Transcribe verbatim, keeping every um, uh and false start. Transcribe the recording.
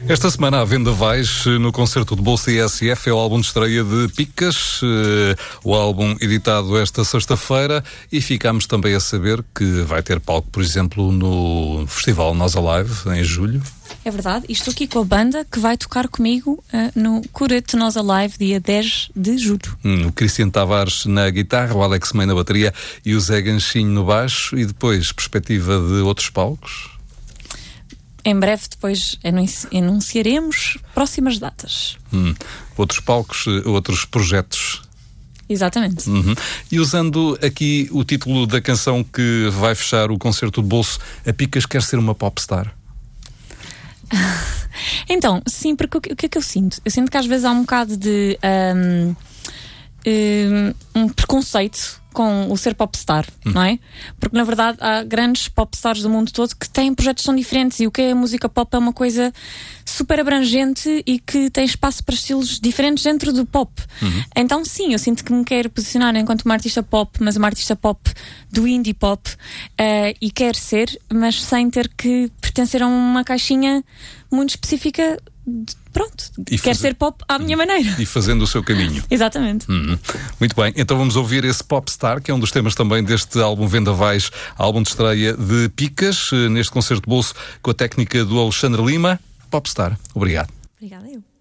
Esta semana a Vendavais no concerto de bolsa I S F é o álbum de estreia de Picas, o álbum editado esta sexta-feira, e ficámos também a saber que vai ter palco, por exemplo, no Festival Nós Alive, em julho. É verdade, e estou aqui com a banda que vai tocar comigo uh, no Curete Nós Alive, dia dez de julho. Hum, o Cristiano Tavares na guitarra, o Alex May na bateria e o Zé Ganchinho no baixo. E depois, perspectiva de outros palcos? Em breve depois anunciaremos próximas datas. Hum, outros palcos, outros projetos. Exatamente. Uhum. E usando aqui o título da canção que vai fechar o concerto de bolso, a Picas quer ser uma popstar? Então, sim, porque o que, o que é que eu sinto? Eu sinto que às vezes há um bocado de um, um, um preconceito com o ser popstar, hum. não é? Porque na verdade há grandes popstars do mundo todo que têm projetos tão diferentes, e o que é a música pop é uma coisa super abrangente e que tem espaço para estilos diferentes dentro do pop. Uhum. Então sim, eu sinto que me quero posicionar enquanto uma artista pop, mas uma artista pop do indie pop, uh, e quero ser, mas sem ter que pertencer a uma caixinha muito específica. Pronto, e quero ser pop à minha maneira. E fazendo o seu caminho. Exatamente. Uhum. Muito bem, então vamos ouvir esse Popstar, que é um dos temas também deste álbum Vendavais, álbum de estreia de Picas, neste concerto de bolso com a técnica do Alexandre Lima. Popstar, obrigado. Obrigada eu.